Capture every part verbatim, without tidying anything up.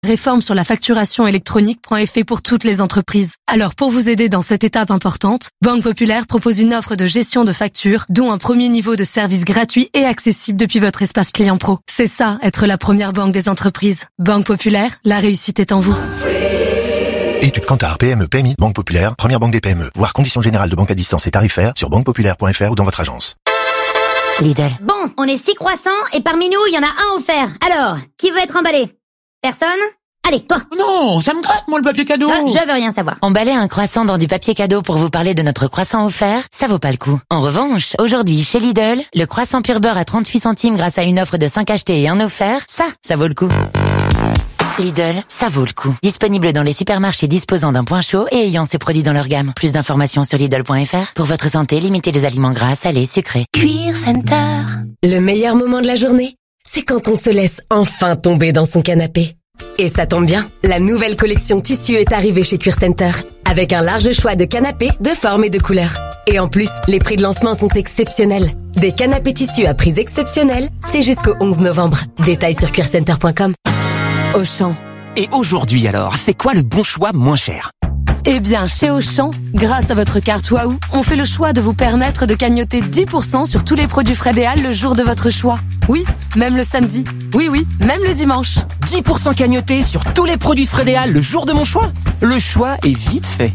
Réforme sur la facturation électronique prend effet pour toutes les entreprises. Alors pour vous aider dans cette étape importante, Banque Populaire propose une offre de gestion de factures, dont un premier niveau de service gratuit et accessible depuis votre espace client pro. C'est ça, être la première banque des entreprises. Banque Populaire, la réussite est en vous. Étude Kantar, P M E, P M I, Banque Populaire, première banque des P M E. Voir conditions générales de banque à distance et tarifaires sur banque populaire point f r ou dans votre agence. Lidl. Bon, on est six croissants et parmi nous, il y en a un offert. Alors, qui veut être emballé? Personne? Allez, toi. Non, ça me gratte, moi, le papier cadeau. Ah, je veux rien savoir. Emballer un croissant dans du papier cadeau pour vous parler de notre croissant offert, ça vaut pas le coup. En revanche, aujourd'hui, chez Lidl, le croissant pur beurre à trente-huit centimes grâce à une offre de cinq achetés et un offert, ça, ça vaut le coup. Lidl, ça vaut le coup. Disponible dans les supermarchés disposant d'un point chaud et ayant ce produit dans leur gamme. Plus d'informations sur Lidl point f r. Pour votre santé, limitez les aliments gras, salés, sucrés. Cuir Center. Le meilleur moment de la journée, c'est quand on se laisse enfin tomber dans son canapé. Et ça tombe bien, la nouvelle collection tissu est arrivée chez Cuir Center, avec un large choix de canapés de formes et de couleurs. Et en plus, les prix de lancement sont exceptionnels. Des canapés tissus à prix exceptionnels, c'est jusqu'au onze novembre. Détails sur cuir center point com. Auchan. Et aujourd'hui alors, c'est quoi le bon choix moins cher? Eh bien, chez Auchan, grâce à votre carte Waouh, on fait le choix de vous permettre de cagnotter dix pour cent sur tous les produits Frédéal le jour de votre choix. Oui, même le samedi. Oui, oui, même le dimanche. dix pour cent cagnotés sur tous les produits Frédéal le jour de mon choix. Le choix est vite fait.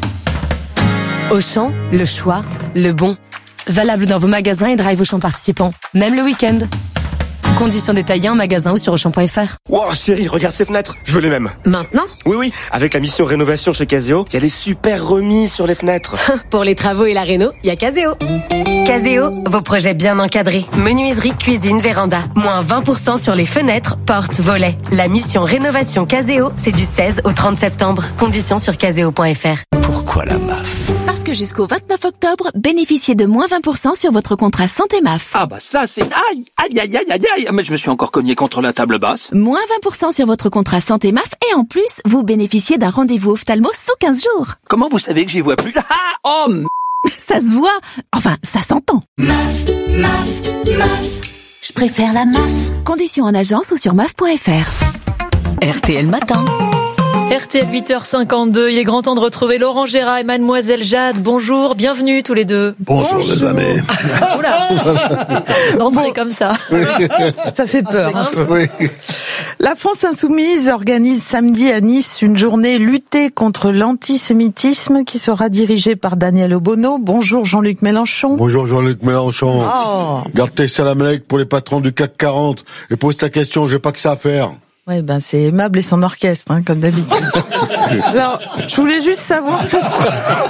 Auchan, le choix, le bon. Valable dans vos magasins et drive Auchan participants. Même le week-end. Conditions détaillées en magasin ou sur auchan point f r. Wow, chérie, regarde ces fenêtres. Je veux les mêmes. Maintenant? Oui, oui. Avec la mission rénovation chez Caseo, il y a des super remises sur les fenêtres. Pour les travaux et la réno, il y a Caseo. Caseo, vos projets bien encadrés. Menuiserie, cuisine, véranda. Moins vingt pour cent sur les fenêtres, portes, volets. La mission rénovation Caseo, c'est du seize au trente septembre. Conditions sur caseo point f r. Pourquoi la M A F? Parce que jusqu'au vingt-neuf octobre, bénéficiez de moins vingt pour cent sur votre contrat santé M A F. Ah bah ça, c'est... Aïe, aïe, aïe, aïe, aïe, aïe. Mais je me suis encore cogné contre la table basse. Moins vingt pour cent sur votre contrat santé M A F et en plus, vous bénéficiez d'un rendez-vous ophtalmo sous quinze jours. Comment vous savez que j'y vois plus? Ah, oh, m... Ça se voit. Enfin, ça s'entend. M A F, M A F, M A F. Je préfère la M A F. Conditions en agence ou sur M A F point f r. R T L Matin. R T L huit heures cinquante-deux, il est grand temps de retrouver Laurent Gérard et Mademoiselle Jade. Bonjour, bienvenue tous les deux. Bonjour, Bonjour. les amis. Oula. D'entrer bon. Comme ça. Oui. Ça fait peur. Hein. Oui. La France Insoumise organise samedi à Nice une journée luttée contre l'antisémitisme qui sera dirigée par Daniel Obono. Bonjour Jean-Luc Mélenchon. Bonjour Jean-Luc Mélenchon. Oh. Garde tes salam alek pour les patrons du C A C quarante et pose ta question, j'ai pas que ça à faire. Ouais, ben c'est aimable et son orchestre, hein, comme d'habitude. Alors, je voulais juste savoir pourquoi.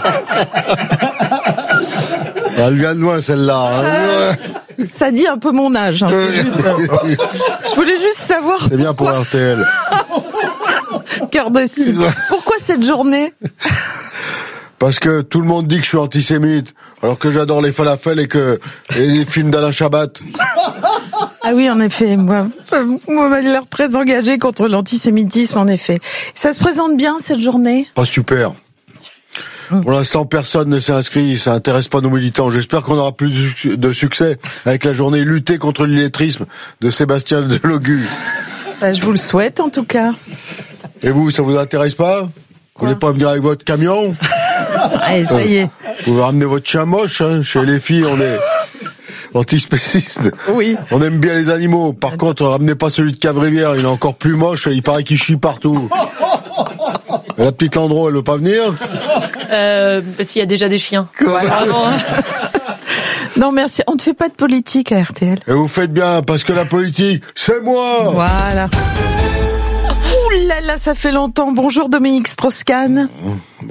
Elle vient de loin celle-là. Hein. Ça, ça dit un peu mon âge. Hein, c'est juste, euh... Je voulais juste savoir. C'est bien pour R T L. Cœur de cible. Pourquoi cette journée? Parce que tout le monde dit que je suis antisémite, alors que j'adore les falafels et que et les films d'Alain Chabat. Ah oui, en effet, moi, moi, m'a l'air très engagé contre l'antisémitisme, en effet. Ça se présente bien, cette journée? Pas super. Mmh. Pour l'instant, personne ne s'est inscrit, ça intéresse pas nos militants. J'espère qu'on aura plus de succès avec la journée lutter contre l'illettrisme de Sébastien Delogu. Bah, je vous le souhaite, en tout cas. Et vous, ça vous intéresse pas? Vous voulez pas venir avec votre camion? Allez, ça y est. Vous pouvez ramener votre chien moche, hein. Chez les filles, on est antispéciste. Oui. On aime bien les animaux. Par Attends. contre, ramenez pas celui de Cave-Rivière, il est encore plus moche, il paraît qu'il chie partout. Et la petite Landreau, elle veut pas venir? Euh, parce qu'il y a déjà des chiens. Voilà. Non, merci. On ne fait pas de politique à R T L. Et vous faites bien, parce que la politique, c'est moi! Voilà. Ouh là là, ça fait longtemps. Bonjour Dominique Strauss-Kahn. Bon.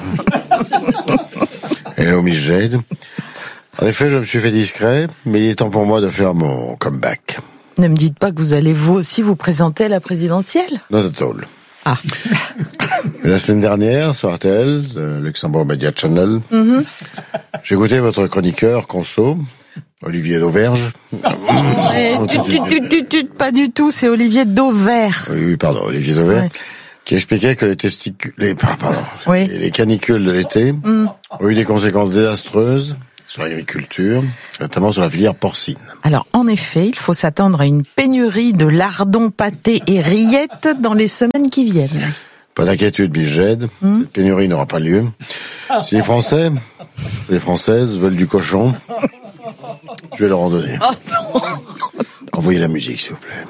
Hello Miss Jade. En effet, je me suis fait discret, mais il est temps pour moi de faire mon comeback. Ne me dites pas que vous allez vous aussi vous présenter à la présidentielle? Not at all. Ah. La semaine dernière, sur R T L, Luxembourg Media Channel, mm-hmm. j'ai écouté votre chroniqueur, conso, Olivier Dauverge. Ouais, tu, tu, tu, tu, pas du tout, c'est Olivier Dauvert. Oui, oui, pardon, Olivier Dauvert. Ouais. Qui expliquait que les testicules, les, pardon, oui. les canicules de l'été mm. ont eu des conséquences désastreuses sur l'agriculture, notamment sur la filière porcine. Alors, en effet, il faut s'attendre à une pénurie de lardons, pâtés et rillettes dans les semaines qui viennent. Pas d'inquiétude, Bigède. Mmh. Cette pénurie n'aura pas lieu. Si les Français, les Françaises veulent du cochon, je vais leur en donner. Oh, envoyez la musique, s'il vous plaît.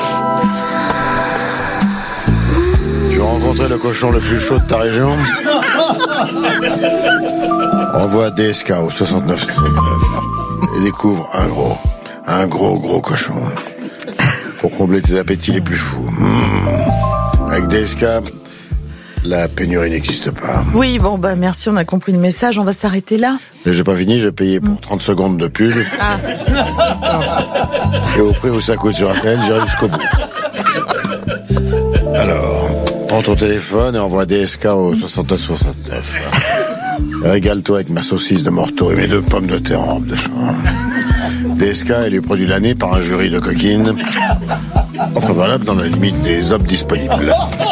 Tu veux rencontrer le cochon le plus chaud de ta région? Envoie D S K au soixante-neuf et découvre un gros, un gros gros cochon. Faut combler tes appétits les plus fous. Mmh. Avec D S K, la pénurie n'existe pas. Oui, bon, bah merci, on a compris le message, on va s'arrêter là. Mais j'ai pas fini, j'ai payé pour trente secondes de pub. Ah. Et au prix où ça coûte sur Athènes, j'irai jusqu'au bout. Alors, prends ton téléphone et envoie D S K au soixante-neuf soixante-neuf. Régale-toi avec ma saucisse de morteau et mes deux pommes de terre en robe de chambre. D S K est le produit de l'année par un jury de coquines. Enfin valable dans la limite des offres disponibles.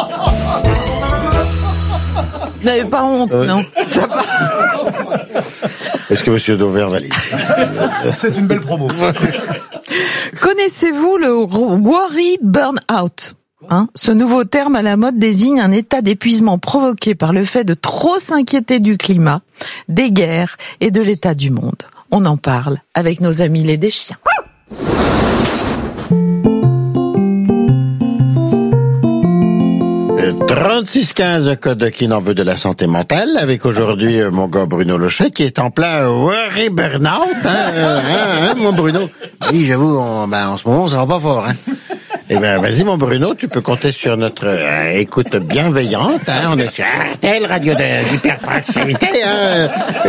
Vous n'avez pas honte, euh... non? Ça va. Est-ce que Monsieur Dauvert valide? C'est une belle promo. Connaissez-vous le worry burnout? Hein, ce nouveau terme à la mode désigne un état d'épuisement provoqué par le fait de trop s'inquiéter du climat, des guerres et de l'état du monde. On en parle avec nos amis les Deschiens. trente-six quinze code qui n'en veut de la santé mentale, avec aujourd'hui euh, mon gars Bruno Lochet qui est en plein worry burnout, hein, euh, hein, hein, mon Bruno. Oui, j'avoue, on, ben, en ce moment, ça va pas fort, hein. Eh ben, vas-y, mon Bruno, tu peux compter sur notre euh, écoute bienveillante, hein. On est sur R T L, radio de, d'hyperproximité, hein.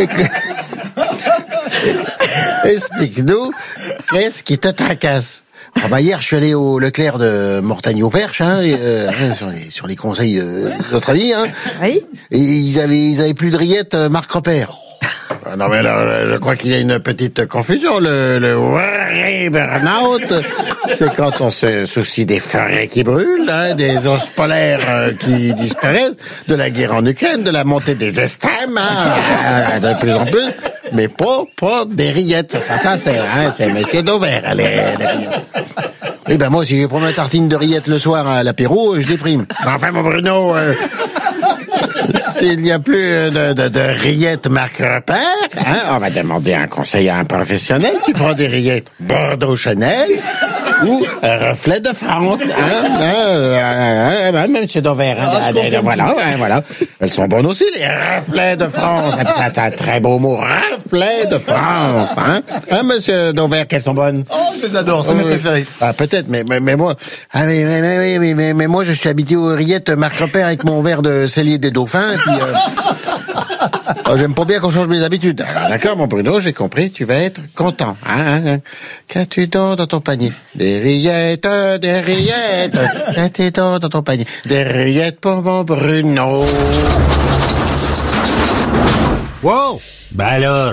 Explique-nous, qu'est-ce qui te tracasse? Ah bah hier, je suis allé au Leclerc de Mortagne-au-Perche, hein, et, euh, sur, les, sur les conseils euh, de notre ami, hein. Oui. Et ils avaient, ils avaient plus de rillettes euh, Marc Repère. Ah non mais là, je crois qu'il y a une petite confusion. Le, le worry burnout, c'est quand on se soucie des forêts qui brûlent, hein, des ours polaires euh, qui disparaissent, de la guerre en Ukraine, de la montée des extrêmes, hein, de plus en plus. Mais pas, pas des rillettes. Ça, ça, c'est, hein, c'est Monsieur Dauvert, les, les rillettes. Eh ben, moi, si je prends ma tartine de rillettes le soir à l'apéro, je déprime. Enfin, mon Bruno, euh, s'il n'y a plus de, de, de rillettes Marc Repère, hein, on va demander un conseil à un professionnel qui prend des rillettes Bordeaux Chanel ou Reflet de France, hein, hein, hein, Monsieur Dauvert, hein, ah, de, de, voilà, hein, voilà. Elles sont bonnes aussi, les Reflets de France. C'est un très beau mot, Reflet de France, hein. Hein, Monsieur Dauvert, qu'elles sont bonnes? Oh, je les adore, c'est euh, mes préférés. Ah, peut-être, mais, mais, mais moi, ah, mais, mais, mais, mais, mais, mais moi, je suis habitué aux rillettes Marc Repère avec mon verre de cellier des dauphins, et puis, euh, oh, j'aime pas bien qu'on change mes habitudes. Alors, d'accord, mon Bruno, j'ai compris, tu vas être content, hein, hein. Qu'as-tu donc dans ton panier? Des rillettes, des rillettes, qu'as-tu donc dans ton panier? Des rillettes pour mon Bruno. Wow! Ben alors?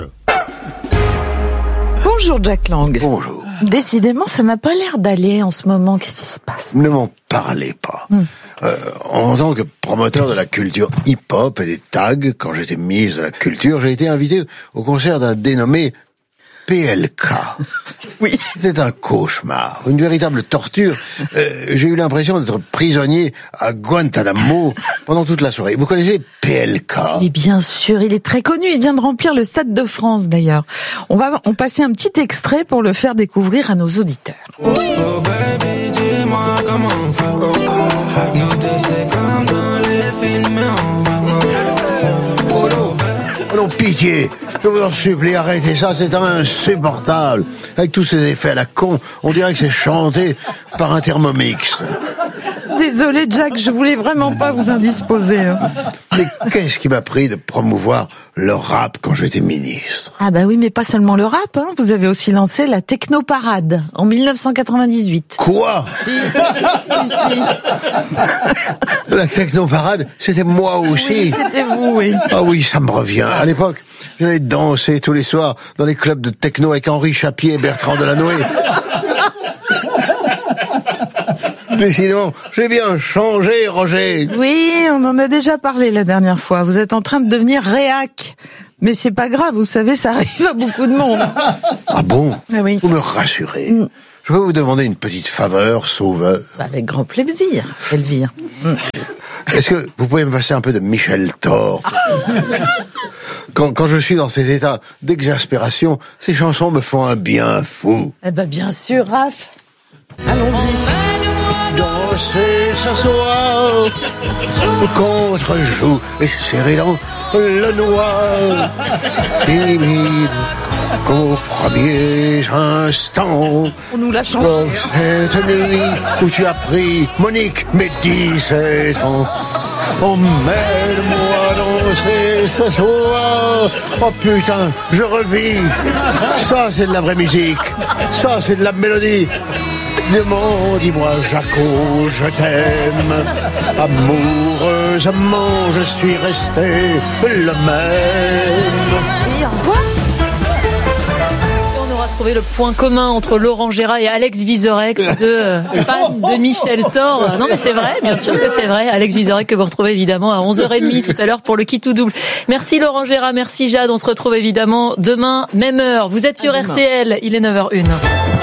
Bonjour Jack Lang. Bonjour. Décidément, ça n'a pas l'air d'aller en ce moment. Qu'est-ce qui se passe? Ne m'en parlez pas. Hmm. Euh, en tant que promoteur de la culture hip-hop et des tags, quand j'étais ministre de la Culture, j'ai été invité au concert d'un dénommé P L K. Oui. C'était un cauchemar, une véritable torture. Euh, j'ai eu l'impression d'être prisonnier à Guantanamo pendant toute la soirée. Vous connaissez P L K? Et bien sûr, il est très connu. Il vient de remplir le Stade de France, d'ailleurs. On va en passer un petit extrait pour le faire découvrir à nos auditeurs. Oh baby, dis-moi comment on fait. Nous deux, c'est comme dans les films, on va. Oh non, oh non, pitié. Je vous en supplie, arrêtez ça, c'est insupportable. Avec tous ces effets à la con, on dirait que c'est chanté par un thermomix. Désolé Jack, je voulais vraiment pas vous indisposer. Mais qu'est-ce qui m'a pris de promouvoir le rap quand j'étais ministre? Ah bah oui, mais pas seulement le rap, hein. Vous avez aussi lancé la Technoparade en dix-neuf cent quatre-vingt-dix-huit. Quoi? Si, si, si. La Technoparade, c'était moi aussi. Oui, c'était vous, oui. Ah oui, ça me revient. À l'époque, j'allais danser tous les soirs dans les clubs de techno avec Henri Chapier et Bertrand Delanoë. Décidément, j'ai bien changé, Roger. Oui, on en a déjà parlé la dernière fois. Vous êtes en train de devenir réac. Mais c'est pas grave, vous savez, ça arrive à beaucoup de monde. Ah bon? Ah oui. Vous me rassurez. Mm. Je peux vous demander une petite faveur, sauveur? Avec grand plaisir, Elvire. Mm. Est-ce que vous pouvez me passer un peu de Michel Thor? quand, quand je suis dans ces états d'exaspération, ces chansons me font un bien fou. Eh ben bien sûr, Raph. Allons-y. Danser ce soir contre joue et serré dans le noir, timide qu'aux premiers instants. On nous l'a chanté. Dans cette nuit où tu as pris Monique, mes dix-sept ans. Emmène-moi danser ce soir. Oh putain, je revis. Ça c'est de la vraie musique. Ça c'est de la mélodie. Demande, dis-moi, Jaco, je t'aime. Amoureusement, je suis resté le même. Et au revoir. On aura trouvé le point commun entre Laurent Gérard et Alex Vizorek, deux euh, fans de Michel Thor. Non mais c'est vrai, bien sûr que c'est vrai. Alex Vizorek que vous retrouvez évidemment à onze heures trente tout à l'heure pour le Qui tout double. Merci Laurent Gérard, merci Jade. On se retrouve évidemment demain, même heure. Vous êtes sur R T L, il est neuf heures une.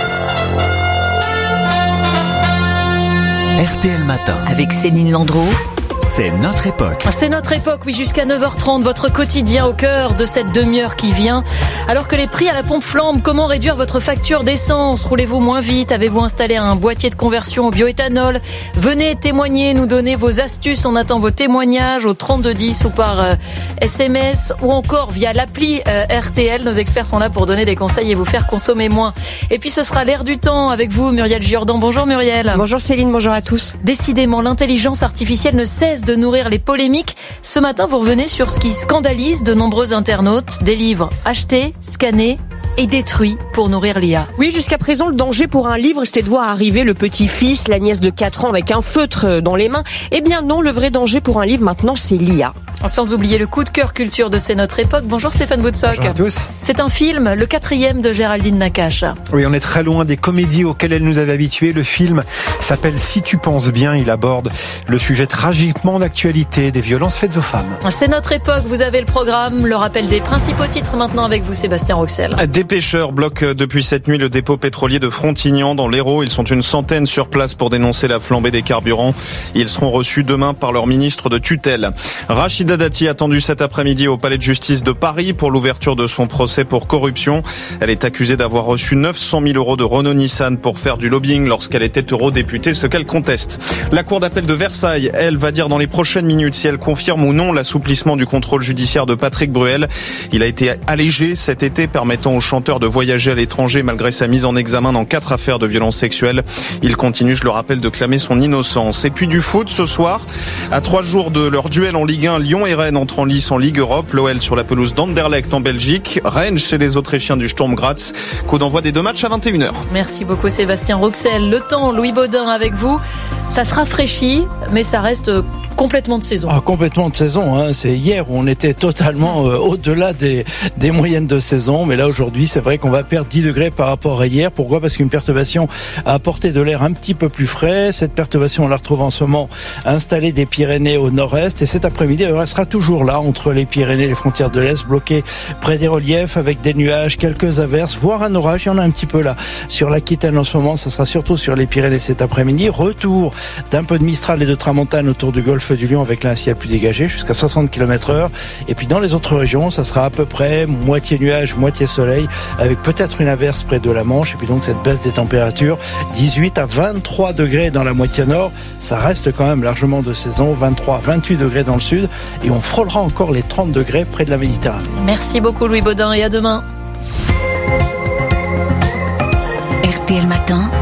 R T L Matin. Avec Céline Landreau. C'est notre époque. C'est notre époque, oui, jusqu'à neuf heures trente, votre quotidien au cœur de cette demi-heure qui vient. Alors que les prix à la pompe flambent, comment réduire votre facture d'essence? Roulez-vous moins vite? Avez-vous installé un boîtier de conversion au bioéthanol? Venez témoigner, nous donner vos astuces. On attend vos témoignages au trente-deux dix ou par euh, S M S ou encore via l'appli euh, R T L. Nos experts sont là pour donner des conseils et vous faire consommer moins. Et puis ce sera l'air du temps avec vous, Muriel Giordan. Bonjour Muriel. Bonjour Céline, bonjour à tous. Décidément, l'intelligence artificielle ne cesse de nourrir les polémiques. Ce matin, vous revenez sur ce qui scandalise de nombreux internautes. Des livres achetés, scannés et détruits pour nourrir l'I A. Oui, jusqu'à présent, le danger pour un livre, c'était de voir arriver le petit-fils, la nièce de quatre ans avec un feutre dans les mains. Eh bien non, le vrai danger pour un livre maintenant, c'est l'I A. Sans oublier le coup de cœur culture de C'est notre époque. Bonjour Stéphane Boutsock. Bonjour à tous. C'est un film, le quatrième de Géraldine Nakache. Oui, on est très loin des comédies auxquelles elle nous avait habitués. Le film s'appelle Si tu penses bien. Il aborde le sujet tragiquement d'actualité des violences faites aux femmes. C'est notre époque. Vous avez le programme, le rappel des principaux titres maintenant avec vous, Sébastien Roxel. Des pêcheurs bloquent depuis cette nuit le dépôt pétrolier de Frontignan dans l'Hérault. Ils sont une centaine sur place pour dénoncer la flambée des carburants. Ils seront reçus demain par leur ministre de tutelle. Rachida Dati attendue cet après-midi au palais de justice de Paris pour l'ouverture de son procès pour corruption. Elle est accusée d'avoir reçu neuf cent mille euros de Renault-Nissan pour faire du lobbying lorsqu'elle était eurodéputée, ce qu'elle conteste. La cour d'appel de Versailles, elle, va dire dans les prochaines minutes si elle confirme ou non l'assouplissement du contrôle judiciaire de Patrick Bruel. Il a été allégé cet été, permettant au chanteur de voyager à l'étranger malgré sa mise en examen dans quatre affaires de violences sexuelles. Il continue, je le rappelle, de clamer son innocence. Et puis du foot ce soir, à trois jours de leur duel en Ligue un, Lyon et Rennes entre en lice en Ligue Europe. L'O L sur la pelouse d'Anderlecht en Belgique. Rennes chez les Autrichiens du Sturm Graz. Coup d'envoi des deux matchs à vingt et une heures. Merci beaucoup Sébastien Roxel. Le temps, Louis Baudin avec vous. Ça se rafraîchit, mais ça reste complètement de saison. Ah, complètement de saison, hein. C'est hier où on était totalement euh, au-delà des, des moyennes de saison. Mais là, aujourd'hui, c'est vrai qu'on va perdre dix degrés par rapport à hier. Pourquoi? Parce qu'une perturbation a apporté de l'air un petit peu plus frais. Cette perturbation, on la retrouve en ce moment installée des Pyrénées au nord-est. Et cet après-midi, elle restera toujours là, entre les Pyrénées et les frontières de l'Est, bloquée près des reliefs avec des nuages, quelques averses, voire un orage. Il y en a un petit peu là sur l'Aquitaine en ce moment. Ça sera surtout sur les Pyrénées cet après-midi. Retour d'un peu de Mistral et de Tramontane autour du golfe du Lion avec un ciel plus dégagé jusqu'à soixante kilomètres heure. Et puis dans les autres régions, ça sera à peu près moitié nuage, moitié soleil, avec peut-être une averse près de la Manche. Et puis donc cette baisse des températures, dix-huit à vingt-trois degrés dans la moitié nord. Ça reste quand même largement de saison, vingt-trois à vingt-huit degrés dans le sud. Et on frôlera encore les trente degrés près de la Méditerranée. Merci beaucoup Louis Baudin et à demain. R T L Matin.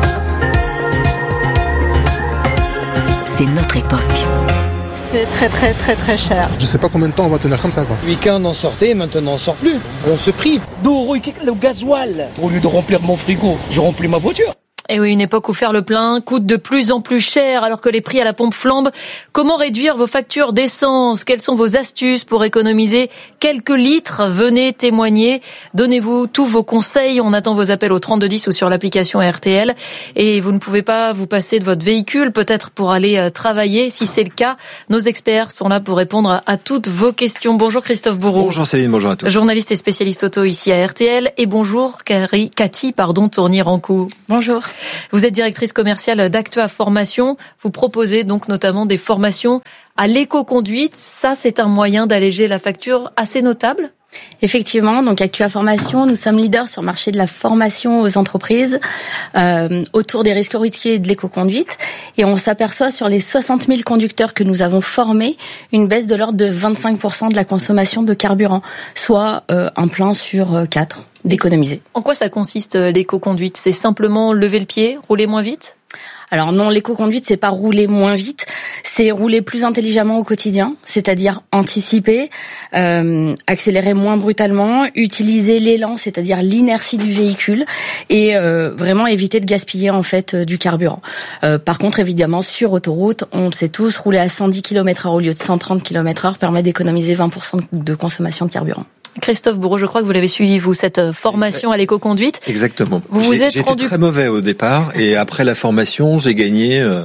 C'est notre époque. C'est très très très très cher. Je sais pas combien de temps on va tenir comme ça quoi. Le week-end on sortait, maintenant on sort plus. On se prive. Le gasoil. Au lieu de remplir mon frigo, je remplis ma voiture. Et oui, une époque où faire le plein coûte de plus en plus cher alors que les prix à la pompe flambent. Comment réduire vos factures d'essence? Quelles sont vos astuces pour économiser quelques litres? Venez témoigner. Donnez-vous tous vos conseils. On attend vos appels au trente-deux dix ou sur l'application R T L. Et vous ne pouvez pas vous passer de votre véhicule, peut-être pour aller travailler. Si c'est le cas, nos experts sont là pour répondre à toutes vos questions. Bonjour Christophe Bourreau. Bonjour Céline, bonjour à tous. Journaliste et spécialiste auto ici à R T L. Et bonjour Cathy, Cathy pardon, Tournier-Rancou. Bonjour. Vous êtes directrice commerciale d'Actua Formation. Vous proposez donc notamment des formations à l'éco-conduite. Ça, c'est un moyen d'alléger la facture assez notable. Effectivement, donc Actua Formation, nous sommes leaders sur le marché de la formation aux entreprises euh, autour des risques routiers et de l'éco-conduite. Et on s'aperçoit sur les soixante mille conducteurs que nous avons formés, une baisse de l'ordre de vingt-cinq pour cent de la consommation de carburant, soit euh, un plein sur quatre d'économiser. En quoi ça consiste l'éco-conduite? C'est simplement lever le pied, rouler moins vite? Alors non, l'éco-conduite, c'est pas rouler moins vite, c'est rouler plus intelligemment au quotidien, c'est-à-dire anticiper, euh, accélérer moins brutalement, utiliser l'élan, c'est-à-dire l'inertie du véhicule, et euh, vraiment éviter de gaspiller en fait euh, du carburant. Euh, par contre, évidemment, sur autoroute, on le sait tous, rouler à cent dix kilomètres heure au lieu de cent trente kilomètres heure permet d'économiser vingt pour cent de consommation de carburant. Christophe Bourreau, je crois que vous l'avez suivi, vous, cette formation à l'éco-conduite. Exactement. Vous vous êtes J'étais rendu... très mauvais au départ et après la formation, j'ai gagné euh,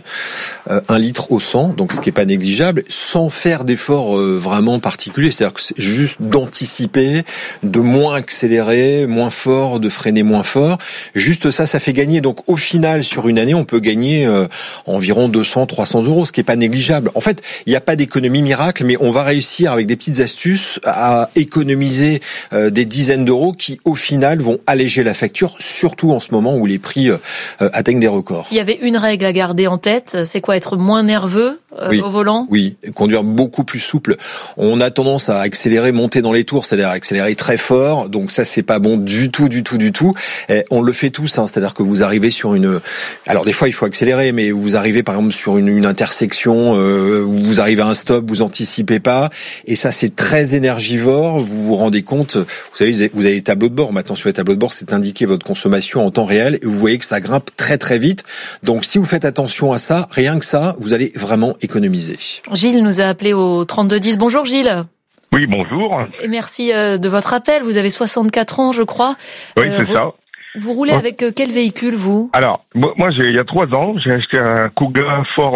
un litre au cent, donc ce qui est pas négligeable, sans faire d'efforts euh, vraiment particuliers. C'est-à-dire que c'est juste d'anticiper, de moins accélérer, moins fort, de freiner moins fort. Juste ça, ça fait gagner. Donc au final, sur une année, on peut gagner euh, environ deux cents, trois cents euros, ce qui est pas négligeable. En fait, il n'y a pas d'économie miracle, mais on va réussir avec des petites astuces à économiser Euh, des dizaines d'euros qui, au final, vont alléger la facture, surtout en ce moment où les prix euh, atteignent des records. S'il y avait une règle à garder en tête, c'est quoi? Être moins nerveux euh, oui, au volant? Oui, conduire beaucoup plus souple. On a tendance à accélérer, monter dans les tours, c'est-à-dire accélérer très fort, donc ça, c'est pas bon du tout, du tout, du tout. Et on le fait tous, hein, c'est-à-dire que vous arrivez sur une... Alors, des fois, il faut accélérer, mais vous arrivez, par exemple, sur une, une intersection, euh, où vous arrivez à un stop, vous anticipez pas, et ça, c'est très énergivore, vous vous rendez compte, vous savez, vous avez les tableaux de bord. Maintenant, sur les tableaux de bord, c'est indiqué votre consommation en temps réel et vous voyez que ça grimpe très très vite. Donc, si vous faites attention à ça, rien que ça, vous allez vraiment économiser. Gilles nous a appelé au trente-deux dix. Bonjour Gilles. Oui, bonjour. Et merci de votre appel. Vous avez soixante-quatre ans, je crois. Oui, euh, c'est vous, ça. Vous roulez avec quel véhicule, vous? Alors, moi, j'ai, il y a trois ans, j'ai acheté un Kuga Ford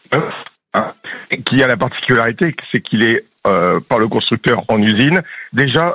hein, qui a la particularité, c'est qu'il est Euh, par le constructeur en usine, déjà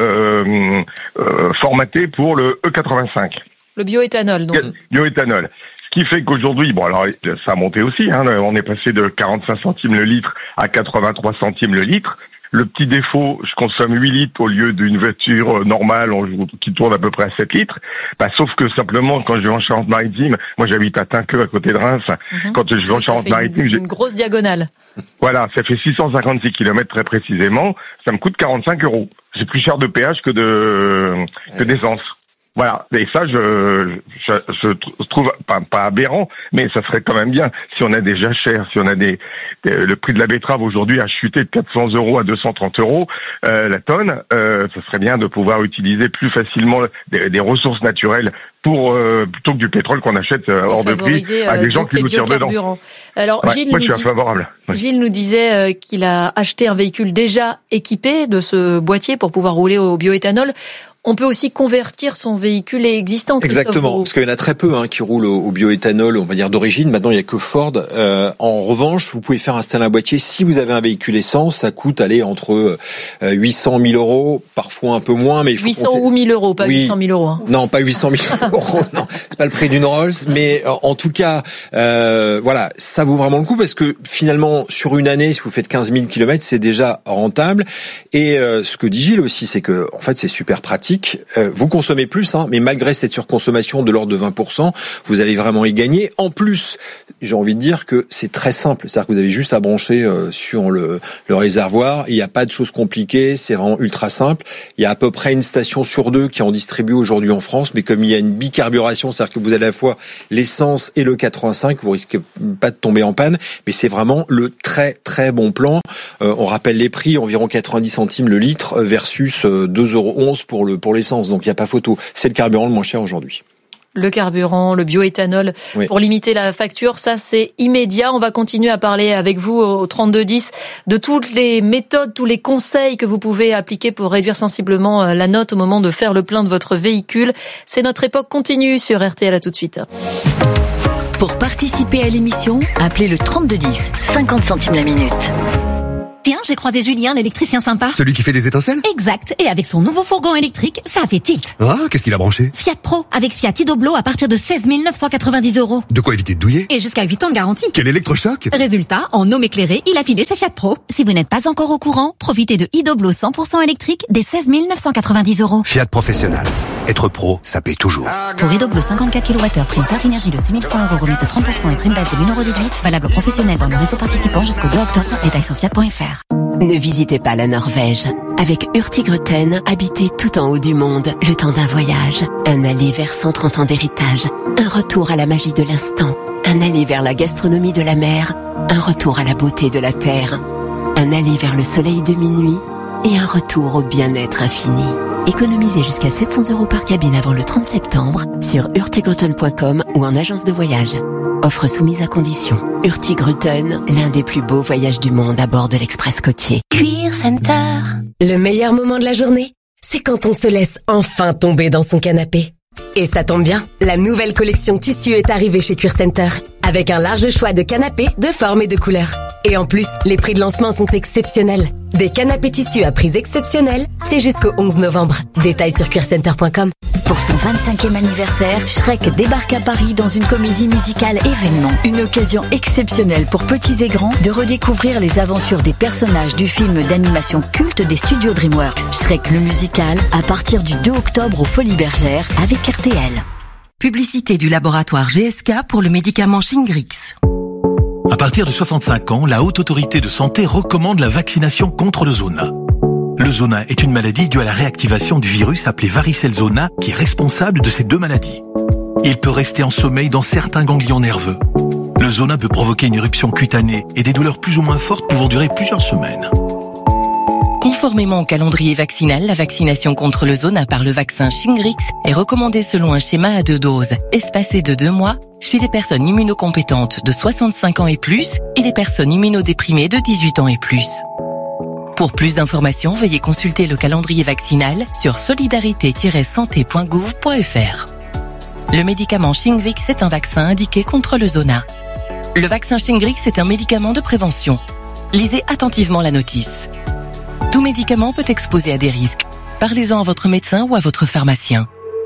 euh, euh, formaté pour le E quatre-vingt-cinq. Le bioéthanol, donc. Bioéthanol. Ce qui fait qu'aujourd'hui, bon alors ça a monté aussi, hein, on est passé de quarante-cinq centimes le litre à quatre-vingt-trois centimes le litre. Le petit défaut, je consomme huit litres au lieu d'une voiture normale qui tourne à peu près à sept litres. Bah, sauf que simplement, quand je vais en Charente-Maritime, moi j'habite à Tinqueux, à côté de Reims, mm-hmm. quand je vais en Charente-Maritime... Une, j'ai... une grosse diagonale. Voilà, ça fait six cent cinquante-six kilomètres très précisément, ça me coûte quarante-cinq euros. C'est plus cher de péage que de que d'essence. Voilà, et ça, je, je, je trouve pas, pas aberrant, mais ça serait quand même bien si on a des jachères, si on a des, des le prix de la betterave aujourd'hui a chuté de quatre cents euros à deux cent trente euros euh, la tonne, euh, ça serait bien de pouvoir utiliser plus facilement des, des ressources naturelles pour euh, plutôt que du pétrole qu'on achète euh, hors de prix à des gens qui nous tirent dedans. Alors, ouais, Gilles moi, nous je suis dit, favorable. Ouais. Gilles nous disait euh, qu'il a acheté un véhicule déjà équipé de ce boîtier pour pouvoir rouler au bioéthanol. On peut aussi convertir son véhicule existant. Exactement, Bourreau. Parce qu'il y en a très peu hein, qui roulent au, au bioéthanol, on va dire d'origine. Maintenant, il n'y a que Ford. Euh, en revanche, vous pouvez faire installer un boîtier. Si vous avez un véhicule essence, ça coûte aller entre euh, huit cents mille euros, parfois un peu moins, mais il faut huit cents compter... ou mille euros, pas oui. huit cent mille euros. Hein. Non, pas huit cent mille euros. Non, c'est pas le prix d'une Rolls, mais en tout cas, euh, voilà, ça vaut vraiment le coup parce que finalement, sur une année, si vous faites quinze mille kilomètres, c'est déjà rentable. Et euh, ce que dit Gilles aussi, c'est que en fait, c'est super pratique. Euh, vous consommez plus, hein, mais malgré cette surconsommation de l'ordre de vingt pour cent, vous allez vraiment y gagner. En plus, j'ai envie de dire que c'est très simple. C'est-à-dire que vous avez juste à brancher euh, sur le, le réservoir. Il n'y a pas de choses compliquées. C'est vraiment ultra simple. Il y a à peu près une station sur deux qui en distribue aujourd'hui en France. Mais comme il y a une bicarburation, c'est-à-dire que vous avez à la fois l'essence et le quatre-vingt-cinq, vous risquez pas de tomber en panne. Mais c'est vraiment le très très bon plan. Euh, on rappelle les prix, environ quatre-vingt-dix centimes le litre versus deux euros onze pour le pour l'essence. Donc il n'y a pas photo. C'est le carburant le moins cher aujourd'hui. le carburant, le bioéthanol, oui. pour limiter la facture. Ça, c'est immédiat. On va continuer à parler avec vous au trente-deux dix de toutes les méthodes, tous les conseils que vous pouvez appliquer pour réduire sensiblement la note au moment de faire le plein de votre véhicule. C'est notre époque continue sur R T L. À tout de suite. Pour participer à l'émission, appelez le trente-deux dix, cinquante centimes la minute. Tiens, j'ai croisé Julien, l'électricien sympa. Celui qui fait des étincelles ? Exact. Et avec son nouveau fourgon électrique, ça a fait tilt. Ah, qu'est-ce qu'il a branché ? Fiat Pro, avec Fiat Idoblo à partir de seize mille neuf cent quatre-vingt-dix euros. De quoi éviter de douiller ? Et jusqu'à huit ans de garantie. Quel électrochoc ? Résultat, en homme éclairé, il a filé chez Fiat Pro. Si vous n'êtes pas encore au courant, profitez de Idoblo cent pour cent électrique dès seize mille neuf cent quatre-vingt-dix euros. Fiat Professionnel. Être pro, ça paye toujours. Pour Idoblo cinquante-quatre kilowattheures, prime Certinergie de six mille cent euros, remise de trente pour cent et prime B E P de mille euros déduite. Valable professionnel dans le réseau participant jusqu'au deux octobre. Détails sur fiat point f r. Ne visitez pas la Norvège. Avec Hurtigruten, habitez tout en haut du monde, le temps d'un voyage. Un aller vers cent trente ans d'héritage. Un retour à la magie de l'instant. Un aller vers la gastronomie de la mer. Un retour à la beauté de la terre. Un aller vers le soleil de minuit. Et un retour au bien-être infini. Économisez jusqu'à sept cents euros par cabine avant le trente septembre sur hurtigruten point com ou en agence de voyage. Offre soumise à condition. Hurtigruten, l'un des plus beaux voyages du monde à bord de l'Express côtier. Cuir Center. Le meilleur moment de la journée, c'est quand on se laisse enfin tomber dans son canapé. Et ça tombe bien, la nouvelle collection tissu est arrivée chez Cuir Center. Avec un large choix de canapés, de formes et de couleurs. Et en plus, les prix de lancement sont exceptionnels. Des canapés tissus à prix exceptionnels, c'est jusqu'au onze novembre. Détails sur cuir center point com. Pour son vingt-cinquième anniversaire, Shrek débarque à Paris dans une comédie musicale événement. Une occasion exceptionnelle pour petits et grands de redécouvrir les aventures des personnages du film d'animation culte des studios DreamWorks. Shrek le musical, à partir du deux octobre aux Folies Bergères avec R T L. Publicité du laboratoire G S K pour le médicament Shingrix. À partir de soixante-cinq ans, la Haute Autorité de Santé recommande la vaccination contre le zona. Le zona est une maladie due à la réactivation du virus appelé varicelle zona qui est responsable de ces deux maladies. Il peut rester en sommeil dans certains ganglions nerveux. Le zona peut provoquer une éruption cutanée et des douleurs plus ou moins fortes pouvant durer plusieurs semaines. Conformément au calendrier vaccinal, la vaccination contre le zona par le vaccin Shingrix est recommandée selon un schéma à deux doses, espacé de deux mois, chez les personnes immunocompétentes de soixante-cinq ans et plus et les personnes immunodéprimées de dix-huit ans et plus. Pour plus d'informations, veuillez consulter le calendrier vaccinal sur solidarité tiret santé point gouv point f r. Le médicament Shingrix est un vaccin indiqué contre le zona. Le vaccin Shingrix est un médicament de prévention. Lisez attentivement la notice. Tout médicament peut exposer à des risques. Parlez-en à votre médecin ou à votre pharmacien.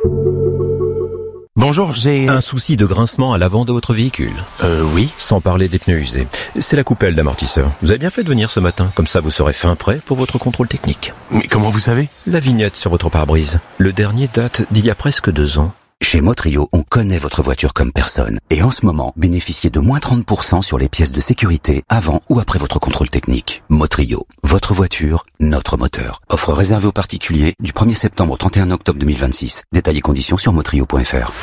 Bonjour, j'ai un souci de grincement à l'avant de votre véhicule. Euh, oui. Sans parler des pneus usés. C'est la coupelle d'amortisseur. Vous avez bien fait de venir ce matin, comme ça vous serez fin prêt pour votre contrôle technique. Mais comment vous savez ? La vignette sur votre pare-brise. Le dernier date d'il y a presque deux ans. Chez Motrio, on connaît votre voiture comme personne. Et en ce moment, bénéficiez de moins trente pour cent sur les pièces de sécurité avant ou après votre contrôle technique. Motrio, votre voiture, notre moteur. Offre réservée aux particuliers du premier septembre au trente et un octobre deux mille vingt-six. Détails et conditions sur motrio point f r.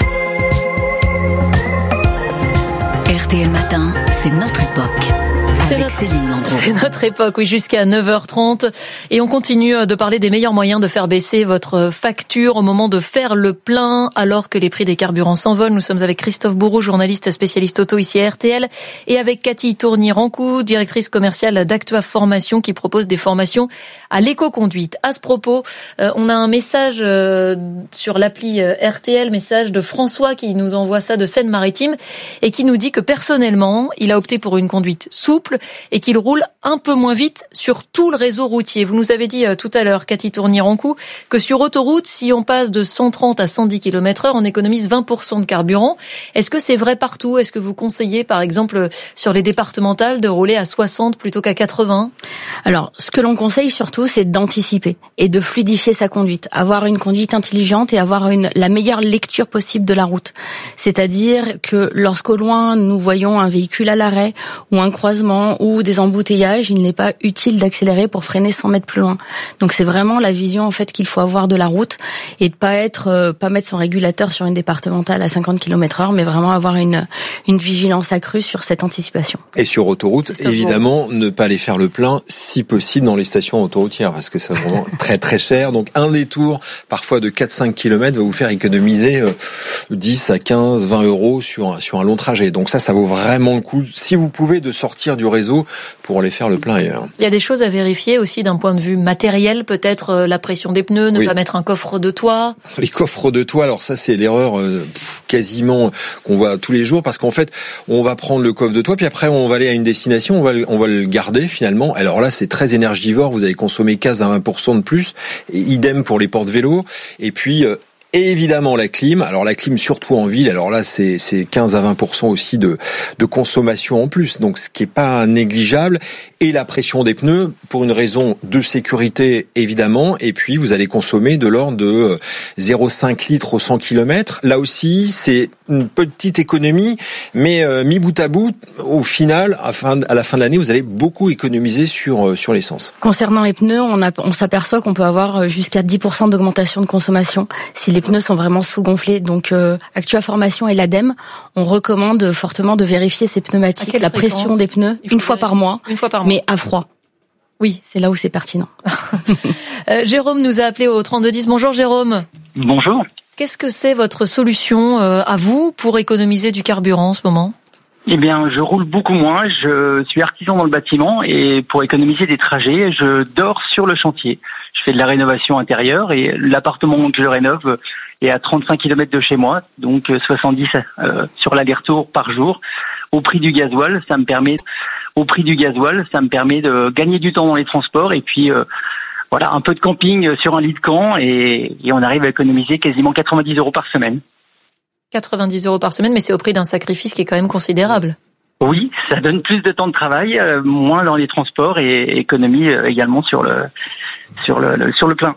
R T L Matin, c'est notre époque. C'est notre, c'est notre époque, oui, jusqu'à neuf heures trente. Et on continue de parler des meilleurs moyens de faire baisser votre facture au moment de faire le plein, alors que les prix des carburants s'envolent. Nous sommes avec Christophe Bourreau, journaliste spécialiste auto ici à R T L, et avec Cathy Tournier-Rancou, directrice commerciale d'Actua Formation, qui propose des formations à l'éco-conduite. À ce propos, euh, on a un message euh, sur l'appli euh, R T L, message de François qui nous envoie ça de Seine-Maritime, et qui nous dit que personnellement, il a opté pour une conduite souple et qu'il roule un peu moins vite sur tout le réseau routier. Vous nous avez dit euh, tout à l'heure, Cathy Tournier-Rancou, que sur autoroute, si on passe de cent trente à cent dix kilomètres heure, on économise vingt pour cent de carburant. Est-ce que c'est vrai partout ? Est-ce que vous conseillez, par exemple, sur les départementales, de rouler à soixante plutôt qu'à quatre-vingts ? Alors, ce que l'on conseille surtout, c'est d'anticiper et de fluidifier sa conduite. Avoir une conduite intelligente et avoir une, la meilleure lecture possible de la route. C'est-à-dire que lorsqu'au loin, nous voyons un véhicule à l'arrêt ou un croisement, accidents ou des embouteillages, il n'est pas utile d'accélérer pour freiner cent mètres plus loin. Donc c'est vraiment la vision en fait qu'il faut avoir de la route et de pas être, euh, pas mettre son régulateur sur une départementale à cinquante kilomètres heure, mais vraiment avoir une une vigilance accrue sur cette anticipation. Et sur autoroute, évidemment, ne pas aller faire le plein, si possible, dans les stations autoroutières, parce que c'est vraiment très très cher. Donc un détour, parfois de quatre à cinq kilomètres, va vous faire économiser euh, dix à quinze, vingt euros sur un, sur un long trajet. Donc ça, ça vaut vraiment le coup, si vous pouvez, de sortir du réseau pour aller faire le plein ailleurs. Il y a des choses à vérifier aussi d'un point de vue matériel, peut-être euh, la pression des pneus, ne oui. pas mettre un coffre de toit. Les coffres de toit, alors ça c'est l'erreur euh, pff, quasiment qu'on voit tous les jours, parce qu'en fait, on va prendre le coffre de toit, puis après on va aller à une destination, on va, on va le garder finalement. Alors là, c'est très énergivore, vous allez consommer quinze à vingt pour cent de plus, et idem pour les porte-vélos, et puis... Euh, Et évidemment la clim. Alors la clim surtout en ville. Alors là c'est c'est quinze à vingt pour cent aussi de de consommation en plus. Donc ce qui est pas négligeable. Et la pression des pneus pour une raison de sécurité évidemment. Et puis vous allez consommer de l'ordre de zéro virgule cinq litres au cent kilomètres. Là aussi c'est une petite économie, mais euh, mis bout à bout, au final, à, fin, à la fin de l'année, vous allez beaucoup économiser sur sur l'essence. Concernant les pneus, on, a, on s'aperçoit qu'on peut avoir jusqu'à dix pour cent d'augmentation de consommation si les pneus sont vraiment sous-gonflés. Donc, euh, Actua Formation et l'ADEME, on recommande fortement de vérifier ces pneumatiques, la fréquence pression des pneus, une fois par mois, une fois par mois, mais à froid. Oui, c'est là où c'est pertinent. euh, Jérôme nous a appelé au trente-deux dix. Bonjour Jérôme. Bonjour. Qu'est-ce que c'est votre solution euh, à vous pour économiser du carburant en ce moment ? Eh bien, je roule beaucoup moins. Je suis artisan dans le bâtiment et pour économiser des trajets, je dors sur le chantier. Je fais de la rénovation intérieure et l'appartement que je rénove est à trente-cinq kilomètres de chez moi, donc soixante-dix euh, sur l'aller-retour par jour. Au prix du gasoil, ça me permet, au prix du gasoil, ça me permet de gagner du temps dans les transports et puis euh, voilà, un peu de camping sur un lit de camp et, et on arrive à économiser quasiment quatre-vingt-dix euros par semaine. quatre-vingt-dix euros par semaine, mais c'est au prix d'un sacrifice qui est quand même considérable. Oui, ça donne plus de temps de travail, euh, moins dans les transports et économie euh, également sur le sur le, le sur le plein.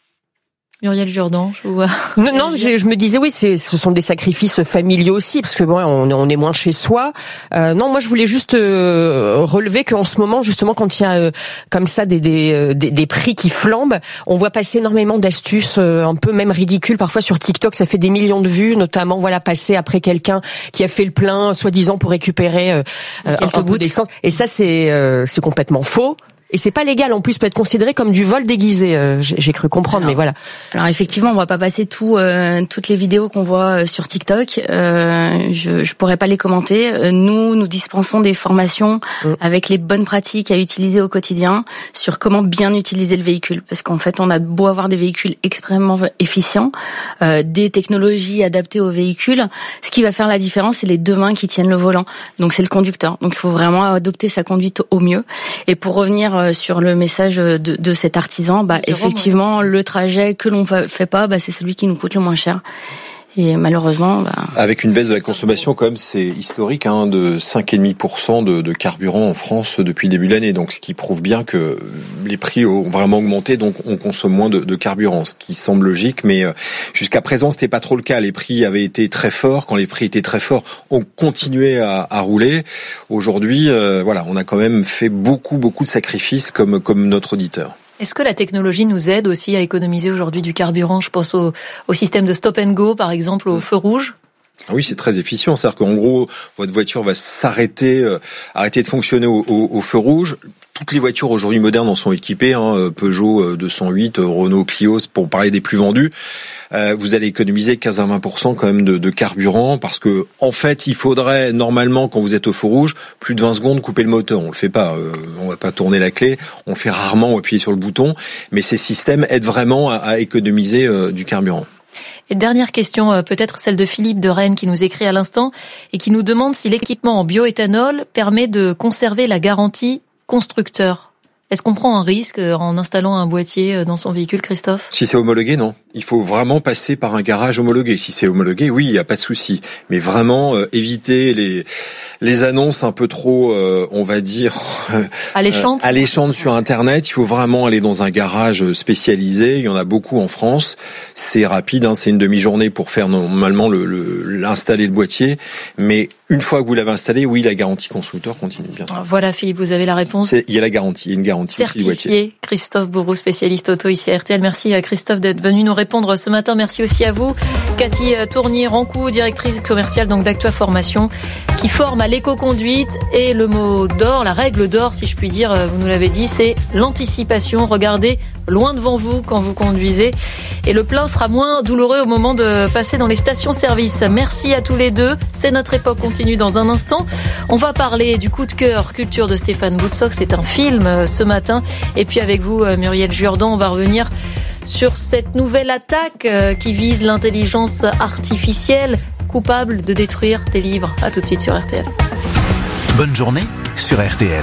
Muriel Jourdan, je vois. Non, non, je, je me disais oui, c'est, ce sont des sacrifices familiaux aussi, parce que bon, on, on est moins chez soi. Euh, non, moi je voulais juste euh, relever qu'en ce moment, justement, quand il y a euh, comme ça des, des des des prix qui flambent, on voit passer énormément d'astuces, euh, un peu même ridicules parfois sur TikTok. Ça fait des millions de vues, notamment voilà passer après quelqu'un qui a fait le plein, soi-disant pour récupérer euh, un bout d'essence. Et ça, c'est euh, c'est complètement faux. Et c'est pas légal, en plus, peut être considéré comme du vol déguisé. Euh, j'ai, j'ai cru comprendre, alors, mais voilà. Alors effectivement, on va pas passer tout, euh, toutes les vidéos qu'on voit sur TikTok. Euh, je, je pourrais pas les commenter. Euh, nous, nous dispensons des formations mmh. avec les bonnes pratiques à utiliser au quotidien sur comment bien utiliser le véhicule. Parce qu'en fait, on a beau avoir des véhicules extrêmement efficients, euh, des technologies adaptées aux véhicules. Ce qui va faire la différence, c'est les deux mains qui tiennent le volant. Donc c'est le conducteur. Donc il faut vraiment adopter sa conduite au mieux. Et pour revenir sur le message de, de cet artisan, bah effectivement, le trajet que l'on fait pas, bah c'est celui qui nous coûte le moins cher. Et malheureusement, bah... avec une baisse de la consommation, quand même, c'est historique, hein, de cinq virgule cinq pour cent de, de carburant en France depuis le début de l'année. Donc, ce qui prouve bien que les prix ont vraiment augmenté, donc on consomme moins de, de carburant, ce qui semble logique. Mais jusqu'à présent, c'était pas trop le cas. Les prix avaient été très forts. Quand les prix étaient très forts, on continuait à, à rouler. Aujourd'hui, euh, voilà, on a quand même fait beaucoup, beaucoup de sacrifices, comme comme notre auditeur. Est-ce que la technologie nous aide aussi à économiser aujourd'hui du carburant ? Je pense au, au système de stop and go, par exemple, au feu rouge. Oui, c'est très efficient. C'est-à-dire qu'en gros, votre voiture va s'arrêter, euh, arrêter de fonctionner au, au, au feu rouge. Toutes les voitures aujourd'hui modernes en sont équipées, hein, Peugeot deux cent huit, Renault Clio, pour parler des plus vendus. Euh, vous allez économiser quinze à vingt pour cent quand même de, de carburant, parce que en fait, il faudrait normalement, quand vous êtes au feu rouge, plus de vingt secondes couper le moteur. On le fait pas, euh, on va pas tourner la clé, on le fait rarement ou appuyer sur le bouton, mais ces systèmes aident vraiment à, à économiser euh, du carburant. Et dernière question, peut-être celle de Philippe de Rennes qui nous écrit à l'instant et qui nous demande si l'équipement en bioéthanol permet de conserver la garantie constructeur. Est-ce qu'on prend un risque en installant un boîtier dans son véhicule, Christophe ? Si c'est homologué, non. Il faut vraiment passer par un garage homologué. Si c'est homologué, oui, il n'y a pas de souci. Mais vraiment, euh, éviter les les annonces un peu trop, euh, on va dire, euh, alléchantes. Euh, alléchantes sur Internet. Il faut vraiment aller dans un garage spécialisé. Il y en a beaucoup en France. C'est rapide, hein, c'est une demi-journée pour faire normalement le, le l'installer le boîtier. Mais une fois que vous l'avez installé, oui, la garantie constructeur continue bien. Voilà, Philippe, vous avez la réponse. C'est, il y a la garantie, il y a une garantie. Certifié. Christophe Bourreau, spécialiste auto ici à R T L. Merci à Christophe d'être venu nous répondre ce matin. Merci aussi à vous, Cathy Tournier-Rancou, directrice commerciale donc d'Actua Formation, qui forme à l'éco-conduite. Et le mot d'or, la règle d'or, si je puis dire, vous nous l'avez dit, c'est l'anticipation. Regardez loin devant vous quand vous conduisez. Et le plein sera moins douloureux au moment de passer dans les stations-service. Merci à tous les deux. C'est notre époque continue dans un instant. On va parler du coup de cœur culture de Stéphane Boutsock. C'est un film ce matin. Et puis avec vous, Muriel Jourdan, on va revenir sur cette nouvelle attaque qui vise l'intelligence artificielle, coupable de détruire des livres. À tout de suite sur R T L. Bonne journée sur R T L.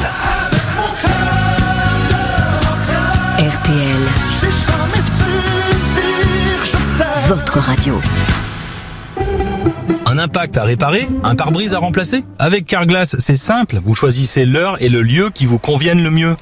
R T L, votre radio. Un impact à réparer, un pare-brise à remplacer? Avec Carglass, c'est simple. Vous choisissez l'heure et le lieu qui vous conviennent le mieux.